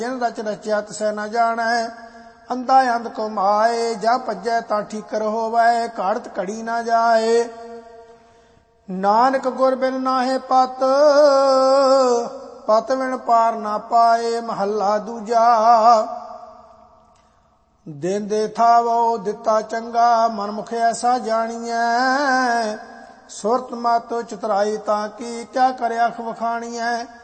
ਜਿਨ ਰਚ ਰਚਿਆ ਤਿਸੈ ਨ ਜਾਣੈ। ਅੰਧਾ ਅੰਧ ਕਮਾਏ ਜਾ ਭਜੈ ਤਾਂ ਠੀਕਰ ਹੋਵੈ। ਘਾੜਤ ਘੜੀ ਨਾ ਜਾਏ ਨਾਨਕ ਗੁਰ ਬਿਨ ਨਾਹਿ ਪਤ। ਪਤ ਬਿਨ ਪਾਰ ਨਾ ਪਾਏ। ਮਹੱਲਾ ਦੂਜਾ। ਦੇਂਦੇ ਥਾਵੋ ਦਿੱਤਾ ਚੰਗਾ ਮਨਮੁਖ ਐਸਾ ਜਾਣੀਐ। ਸੁਰਤ ਮਤ ਚਤੁਰਾਈ ਤਾਂ ਕੀ ਕਿਆ ਕਰਿਆ ਵਖਾਣੀਐ।